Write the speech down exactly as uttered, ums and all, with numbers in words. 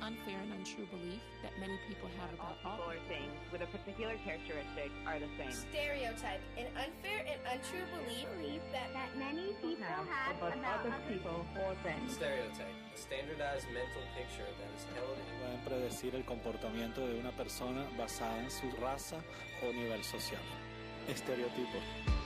unfair and untrue belief that many people have about all people or things with a particular characteristic are the same. Stereotype, an unfair and untrue belief, belief that, that many people have, have about, about other people or things. Stereotype, a standardized mental picture that is held in... Pueden predecir el comportamiento de una persona basada en su raza o nivel social. Estereotipos.